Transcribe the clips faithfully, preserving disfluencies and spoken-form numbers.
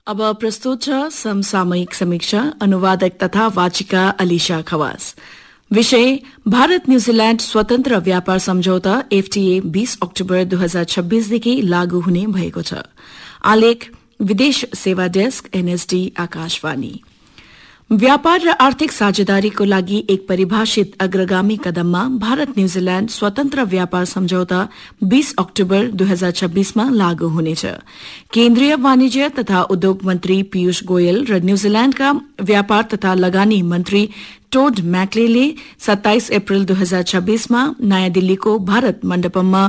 अब प्रस्तुत छ समसामयिक समीक्षा। अनुवादक तथा वाचिका अलिशा खवास। विषय भारत न्यूजीलैंड स्वतन्त्र व्यापार सम्झौता एफटीए बीस अक्टोबर दुई हजार छब्बीसदेखि लागू हुने भएको छ। आलेख विदेश सेवा डेस्क एनएसडी आकाशवाणी। व्यापार र आर्थिक साझेदारीको लागि एक परिभाषित अग्रगामी कदममा भारत न्यूजीलैंड स्वतन्त्र व्यापार सम्झौता बीस अक्टोबर दुई हजार छब्बीसमा लागू हुनेछ। केन्द्रीय वाणिज्य तथा उद्योग मन्त्री पीयूष गोयल र न्यूजीलैंडका व्यापार तथा लगानी मन्त्री टोड मैक्लेले सत्ताइस अप्रेल दुई हजार छब्बीसमा नयाँ दिल्लीको भारत मण्डपममा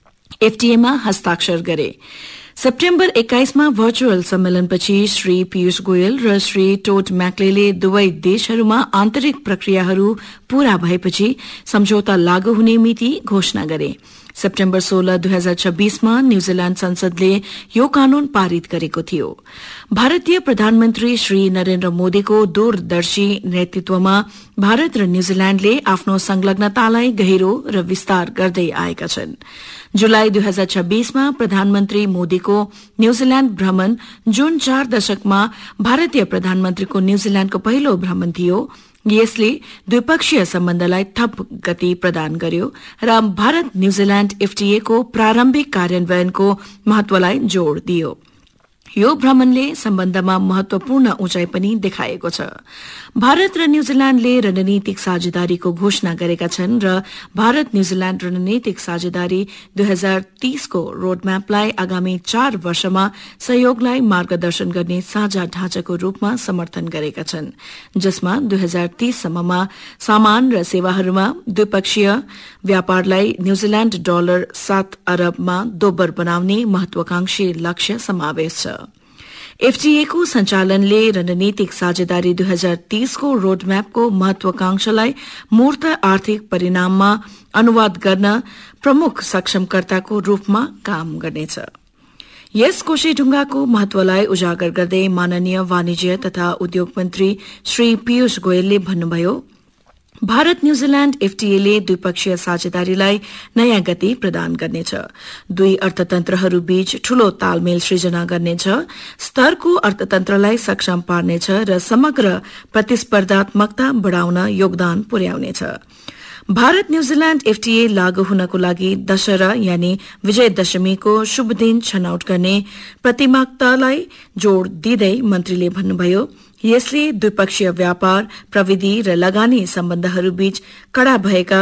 एफटीएमा हस्ताक्षर गरे। सेप्टेम्बर एक्काइसमा भर्चुअल सम्मेलनपछि श्री पीयूष गोयल र श्री टोड मैक्लेले दुवै देशहरूमा आन्तरिक प्रक्रियाहरू पूरा भएपछि सम्झौता लागू हुने मिति घोषणा गरे। सेप्टेम्बर सोह्र दुई हजार छब्बीसमा न्यूजीलैण्ड संसदले यो कानून पारित गरेको थियो। भारतीय प्रधानमन्त्री श्री नरेन्द्र मोदीको दूरदर्शी नेतृत्वमा भारत र न्यूजीलैण्डले आफ्नो संलग्नतालाई गहिरो र विस्तार गर्दै आएका छन्। जुलाई दुई हजार छब्बीसमा प्रधानमन्त्री मोदीको न्यूजीलैण्ड भ्रमण जुन चार दशकमा भारतीय प्रधानमन्त्रीको न्यूजीलैण्डको पहिलो भ्रमण थियो। यसले द्विपक्षीय सम्बन्धलाई थप गति प्रदान गर्यो र भारत न्यूजीलैण्ड एफटीए को प्रारम्भिक कार्यान्वयनको महत्वलाई जोड़ दियो। यो भ्रमणले सम्बन्धमा महत्वपूर्ण उचाइ पनि देखाएको छ। भारत र न्यूजीलैण्डले रणनीतिक साझेदारीको घोषणा गरेका छन् र भारत न्यूजीलैण्ड रणनीतिक साझेदारी दुई हजार तीसको रोडम्यापलाई आगामी चार वर्षमा सहयोगलाई मार्गदर्शन गर्ने साझा ढाँचाको रूपमा समर्थन गरेका छन्, जसमा दुई हजार तीससम्ममा सामान र सेवाहरूमा द्विपक्षीय व्यापारलाई न्यूजीलैण्ड डलर सात अरबमा दोब्बर बनाउने महत्वाकांक्षी लक्ष्य समावेश छ। एफटीए को संचालनले रणनीतिक साझेदारी दुई हजार तीसको रोडम्यापको महत्वाकांक्षालाई मूर्त आर्थिक परिणाममा अनुवाद गर्न प्रमुख सक्षमकर्ताको रूपमा काम गर्नेछ। यस कोशेढुङ्गाको महत्वलाई उजागर गर्दै माननीय वाणिज्य तथा उद्योग मन्त्री श्री पीयूष गोयलले भन्नुभयो, भारत न्यूजीलैण्ड एफटीएले द्विपक्षीय साझेदारीलाई नयाँ गति प्रदान गर्नेछ, दुई अर्थतन्त्रहरूबीच ठूलो तालमेल सृजना गर्नेछ, स्तरको अर्थतन्त्रलाई सक्षम पार्नेछ र समग्र प्रतिस्पर्धात्मकता बढ़ाउन योगदान पुर्याउनेछ। भारत न्यूजीलैण्ड एफटीए लागू हुनको लागि दशहरा यानी विजयदशमीको शुभ दिन छनौट गर्ने प्रतिमाक्तालाई जोड़ दिँदै मन्त्रीले भन्नुभयो, यसले द्विपक्षीय व्यापार, प्रविधि र लगानी सम्बन्धहरूबीच कड़ा भएका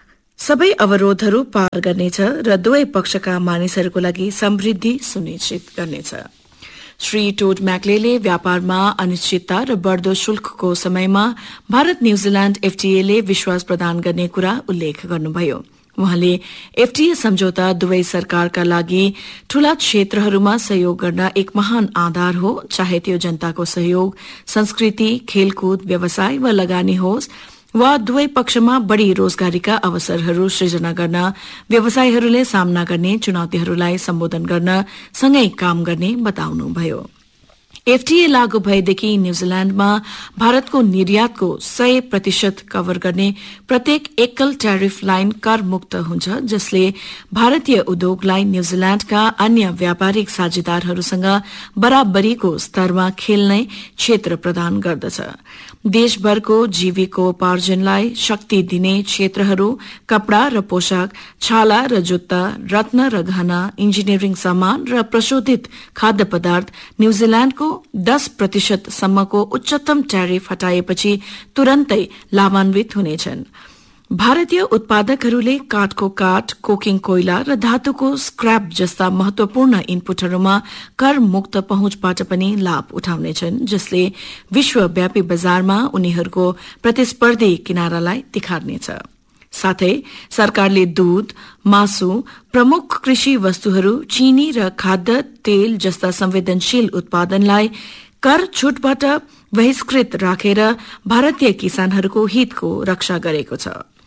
सबै अवरोधहरू पार गर्नेछ र दुवै पक्षका मानिसहरूको लागि समृद्धि सुनिश्चित गर्नेछ। श्री टोड मैक्लेले व्यापारमा अनिश्चितता र बढ़दो शुल्कको समयमा भारत न्यूजीलैण्ड एफटीएले विश्वास प्रदान गर्ने कुरा उल्लेख गर्नुभयो। उहाँले एफटीए सम्झौता दुवै सरकारका लागि ठूला क्षेत्रहरूमा सहयोग गर्न एक महान आधार हो, चाहे त्यो जनताको सहयोग, संस्कृति, खेलकुद, व्यवसाय वा लगानी होस् वा दुवै पक्षमा बढ़ी रोजगारीका अवसरहरू सृजना गर्न, व्यवसायीहरूले सामना गर्ने चुनौतीहरूलाई सम्बोधन गर्न सँगै काम गर्ने बताउनुभयो। एफटीए लागू भएदेखि न्यूजीलैण्डमा भारतको निर्यातको सय प्रतिशत कभर गर्ने प्रत्येक एकल ट्यारिफ लाइन कर मुक्त हुन्छ, जसले भारतीय उद्योगलाई न्यूजीलैण्डका अन्य व्यापारिक साझेदारहरूसँग बराबरीको स्तरमा खेल्ने क्षेत्र प्रदान गर्दछ। देशभरको जीविकोपार्जनलाई शक्ति दिने क्षेत्रहरू कपड़ा र पोशाक, छाला र जुत्ता, रत्न र गहना, इन्जिनियरिङ सामान र प्रशोधित खाद्य पदार्थ न्यूजीलैण्डको दस प्रतिशत सम्मको उच्चतम ट्यारिफ हटाएपछि तुरन्तै लाभान्वित हुनेछन्। भारतीय उत्पादकहरूले काठको काठ, कोकिङ कोइला र धातुको स्क्रैप जस्ता महत्वपूर्ण इनपुटहरूमा कर मुक्त पहुँचबाट पनि लाभ उठाउनेछन्, जसले विश्वव्यापी बजारमा उनीहरूको प्रतिस्पर्धी किनारालाई तिखार्नेछ। साथै सरकारले दूध, मासु, प्रमुख कृषि वस्तुहरू, चीनी र खाद्य तेल जस्ता संवेदनशील उत्पादनलाई कर छूटबाट बहिष्कृत राखेर भारतीय किसानहरूको हितको रक्षा गरेको छ।